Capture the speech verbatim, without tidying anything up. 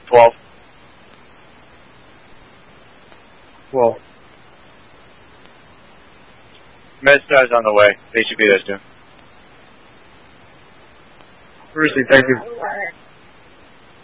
twelve. Well, MedStar's on the way. They should be there soon. Brucey, thank you.